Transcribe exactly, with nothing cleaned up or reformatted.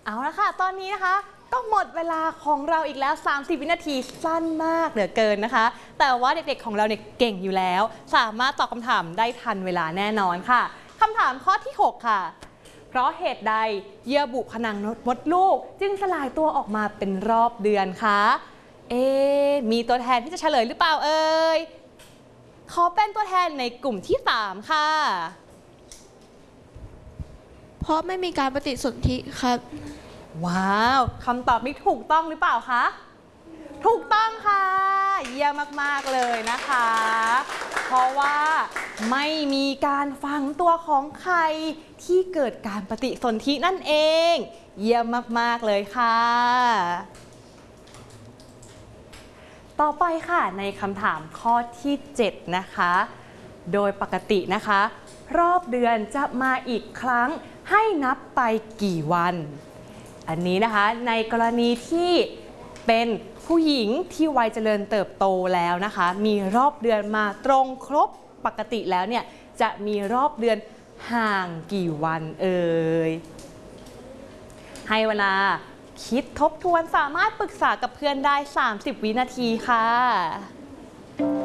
เอาละค่ะตอนนี้นะคะก็หมดเวลาของเราอีกแล้วสามสิบวินาทีสั้นมากเหลือเกินนะคะแต่ว่าเด็กๆของเราเนี่ยเก่งอยู่แล้วสามารถตอบคำถามได้ทันเวลาแน่นอนค่ะคำถามข้อที่หกค่ะเพราะเหตุใดเยื่อบุผนังมดลูกจึงสลายตัวออกมาเป็นรอบเดือนคะเอ๊มีตัวแทนที่จะเฉลยหรือเปล่าเอ่ยขอเป็นตัวแทนในกลุ่มที่สามค่ะเพราะไม่มีการปฏิสนธิครับว้าวคำตอบนี้ถูกต้องหรือเปล่าคะถูกต้องค่ะเยี่ยมมากๆเลยนะคะเพราะว่าไม่มีการฝังตัวของไข่ที่เกิดการปฏิสนธินั่นเองเยี่ยมมากๆเลยค่ะต่อไปค่ะในคำถามข้อที่เจ็ดนะคะโดยปกตินะคะรอบเดือนจะมาอีกครั้งให้นับไปกี่วันอันนี้นะคะในกรณีที่เป็นผู้หญิงที่วัยเจริญเติบโตแล้วนะคะมีรอบเดือนมาตรงครบปกติแล้วเนี่ยจะมีรอบเดือนห่างกี่วันเอ่ยให้เวลาคิดทบทวนสามารถปรึกษากับเพื่อนได้สามสิบวินาทีค่ะ